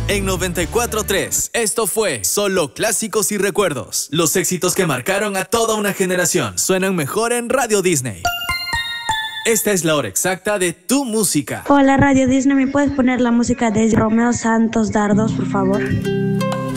En 94.3, esto fue Solo Clásicos y Recuerdos. Los éxitos que marcaron a toda una generación suenan mejor en Radio Disney. Esta es la hora exacta de tu música. Hola Radio Disney, ¿me puedes poner la música de Romeo Santos Dardos, por favor?